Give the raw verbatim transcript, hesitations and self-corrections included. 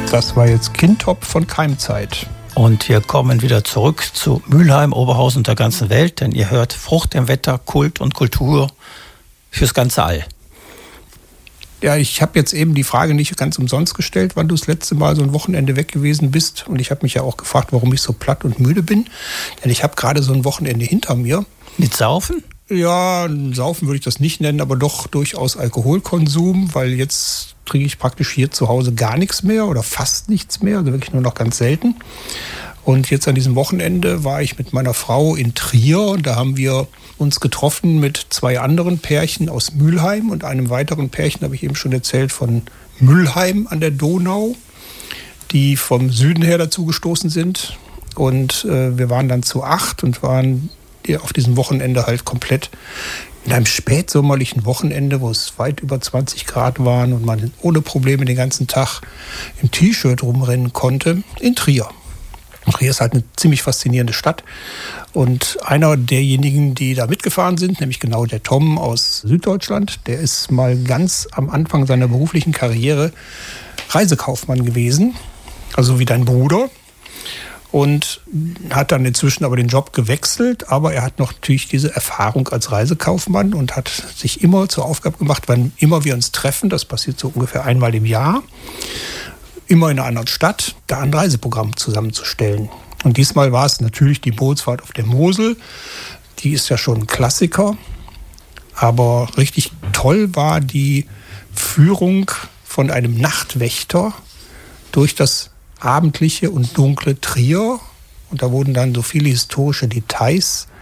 Das war jetzt Kindtop von Keimzeit. Und wir kommen wieder zurück zu Mülheim, Oberhausen und der ganzen Welt, denn ihr hört Frucht im Wetter, Kult und Kultur fürs ganze All. Ja, ich habe jetzt eben die Frage nicht ganz umsonst gestellt, wann du das letzte Mal so ein Wochenende weg gewesen bist. Und ich habe mich ja auch gefragt, warum ich so platt und müde bin. Denn ich habe gerade so ein Wochenende hinter mir. Mit Saufen? Ja, Saufen würde ich das nicht nennen, aber doch durchaus Alkoholkonsum, weil jetzt trinke ich praktisch hier zu Hause gar nichts mehr oder fast nichts mehr, also wirklich nur noch ganz selten. Und jetzt an diesem Wochenende war ich mit meiner Frau in Trier und da haben wir uns getroffen mit zwei anderen Pärchen aus Mülheim und einem weiteren Pärchen, habe ich eben schon erzählt, von Müllheim an der Donau, die vom Süden her dazu gestoßen sind. Und äh, wir waren dann zu acht und waren auf diesem Wochenende halt komplett in einem spätsommerlichen Wochenende, wo es weit über zwanzig Grad waren und man ohne Probleme den ganzen Tag im T-Shirt rumrennen konnte, in Trier. Trier ist halt eine ziemlich faszinierende Stadt. Und einer derjenigen, die da mitgefahren sind, nämlich genau der Tom aus Süddeutschland, der ist mal ganz am Anfang seiner beruflichen Karriere Reisekaufmann gewesen, also wie dein Bruder. Und hat dann inzwischen aber den Job gewechselt, aber er hat noch natürlich diese Erfahrung als Reisekaufmann und hat sich immer zur Aufgabe gemacht, wann immer wir uns treffen, das passiert so ungefähr einmal im Jahr, immer in einer anderen Stadt, da ein Reiseprogramm zusammenzustellen. Und diesmal war es natürlich die Bootsfahrt auf der Mosel, die ist ja schon ein Klassiker, aber richtig toll war die Führung von einem Nachtwächter durch das abendliche und dunkle Trier. Und da wurden dann so viele historische Details